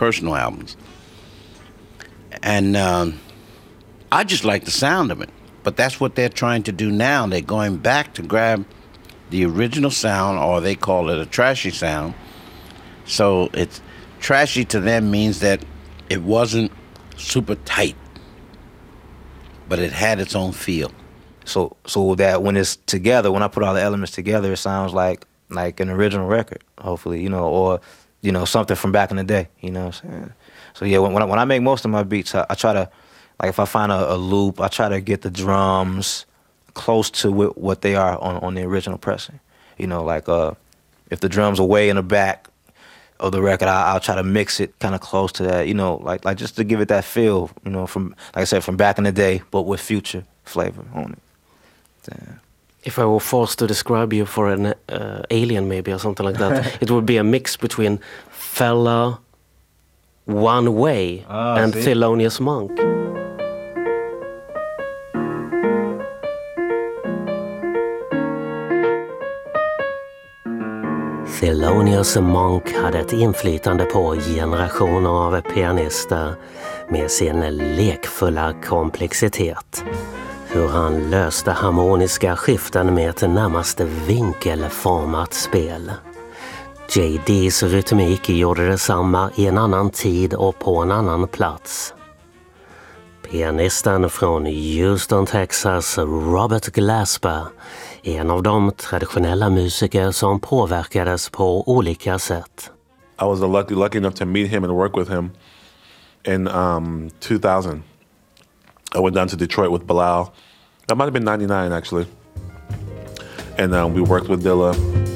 personal albums. And I just like the sound of it. But that's what they're trying to do now. They're going back to grab the original sound, or they call it a trashy sound. So it's trashy to them means that it wasn't super tight, but it had its own feel. So that when it's together, when I put all the elements together, it sounds like an original record, hopefully, or something from back in the day, you know what I'm saying? So yeah, when I make most of my beats, I try to, like, if I find a loop, I try to get the drums close to what they are on the original pressing. Like if the drums are way in the back of the record, I'll try to mix it kind of close to that, like just to give it that feel, from, like I said, from back in the day, but with Future flavor on it. Yeah. If I were forced to describe you for an alien maybe or something like that, it would be a mix between Fella, One Way, and Thelonious Monk. Thelonious Monk hade ett inflytande på generationer av pianister med sin lekfulla komplexitet. Hur han löste harmoniska skiften med ett närmast vinkelformat spel. J.D.'s rytmik gjorde detsamma i en annan tid och på en annan plats. Pianisten från Houston, Texas, Robert Glasper, är en av de traditionella musiker som påverkades på olika sätt. I was lucky enough to meet him and work with him in 2000. I went down to Detroit with Bilal. That might have been 99 actually. And we worked with Dilla.